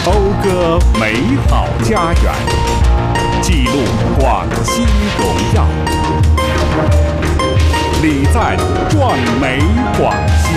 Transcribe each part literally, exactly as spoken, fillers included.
讴歌美好家园，记录广西荣耀，礼赞壮美广西。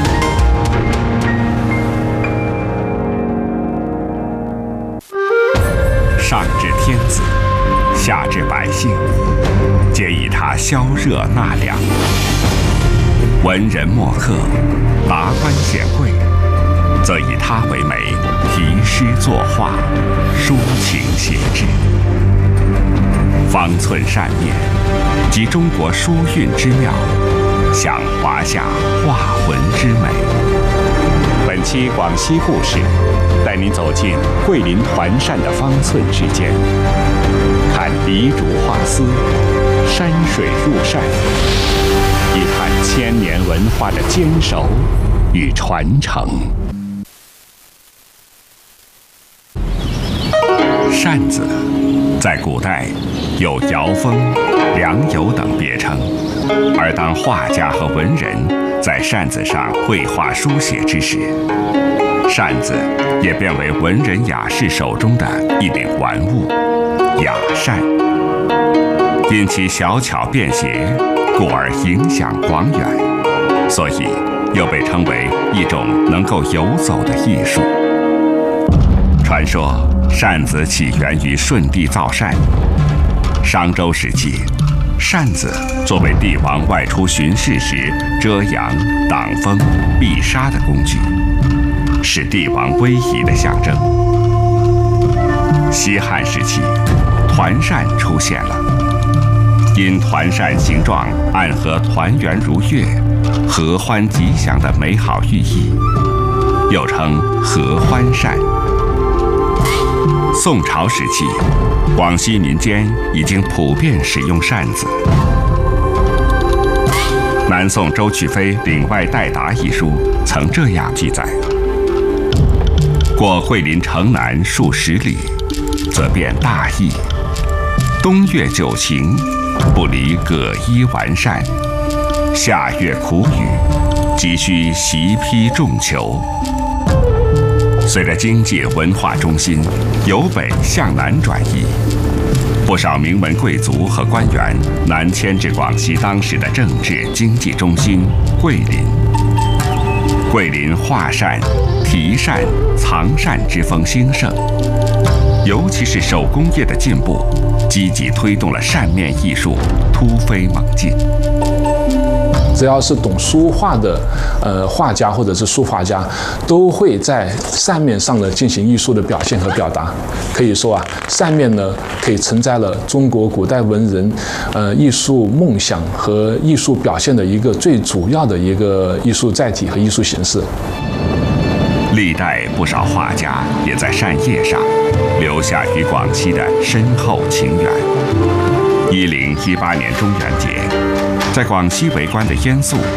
上至天子，下至百姓，皆以它消热纳凉。文人墨客、达官显贵，则以它为媒，题诗作画，抒情写志。方寸扇面，集中国书韵之妙，享华夏画文之美。本期广西故事，带您走进桂林团扇的方寸之间，看黎竹画丝，山水入扇，一探千年文化的坚守与传承。扇子在古代有摇风、良友等别称，而当画家和文人在扇子上绘画书写之时，扇子也变为文人雅士手中的一顶玩物——雅扇。因其小巧便携，故而影响广远，所以又被称为一种能够游走的艺术。传说扇子起源于舜帝造扇。商周时期，扇子作为帝王外出巡视时遮阳、挡风、避沙的工具，是帝王威仪的象征。西汉时期，团扇出现了，因团扇形状暗合团圆如月、合欢吉祥的美好寓意，又称合欢扇。宋朝时期，广西民间已经普遍使用扇子。南宋周去飞《岭外代答》一书曾这样记载：过桂林城南数十里，则变大意。冬月久晴，不离葛衣玩扇；夏月苦雨，急需席披重裘。随着经济文化中心由北向南转移，不少名门贵族和官员南迁至广西当时的政治经济中心桂林。桂林画扇、题扇、藏扇之风兴盛，尤其是手工业的进步，积极推动了扇面艺术突飞猛进。 只要是懂书画的，呃，画家或者是书法家，都会在扇面上呢进行艺术的表现和表达。可以说啊，扇面呢可以承载了中国古代文人，呃，艺术梦想和艺术表现的一个最主要的一个艺术载体和艺术形式。 历代不少画家也在扇叶上留下与广西的深厚情缘。一零一八年中元节，在广西为官的燕肃